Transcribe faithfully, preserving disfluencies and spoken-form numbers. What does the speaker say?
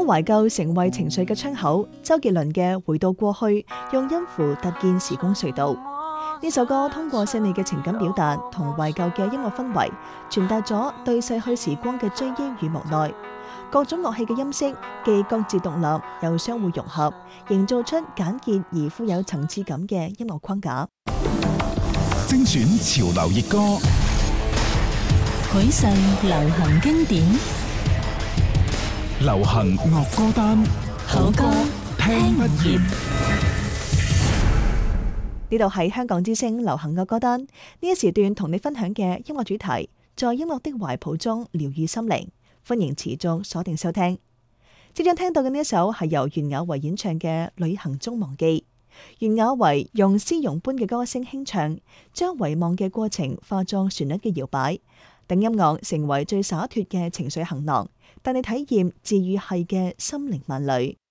當懷舊成為情緒嘅窗口，周杰倫嘅《回到過去》用音符突見時光隧道。呢首歌通過細膩嘅情感表達同懷舊嘅音樂氛圍，傳達咗對逝去時光嘅追憶與無奈。各種樂器嘅音色既各自獨立，又相互融合，營造出簡潔而富有層次感嘅音樂框架。 精選潮流熱歌， 許世流行經典， 流行樂歌單， 好歌聽不厭。 呢度係香港之聲流行樂歌單，呢一時段同你分享嘅音樂主題，在音樂的懷抱中療癒心靈。歡迎持續鎖定收聽。即將聽到嘅呢一首係由袁婭維演唱嘅《旅行中忘記》。袁婭維用絲絨般嘅歌聲輕唱，將遺忘嘅過程化作旋律嘅搖擺，等音樂成為最灑脫嘅情緒行囊，帶你體驗治癒系嘅心靈萬旅。